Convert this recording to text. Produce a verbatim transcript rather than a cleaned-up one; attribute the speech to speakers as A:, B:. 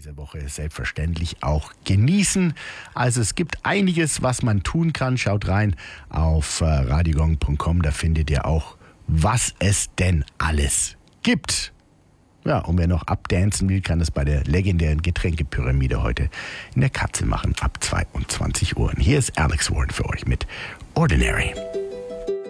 A: diese Woche selbstverständlich auch genießen. Also es gibt einiges, was man tun kann. Schaut rein auf äh, radiogong punkt com, da findet ihr auch, was es denn alles gibt. Ja, und wer noch abdancen will, kann es bei der legendären Getränkepyramide heute in der Katze machen, ab zweiundzwanzig Uhr. Und hier ist Alex Warren für euch mit Ordinary.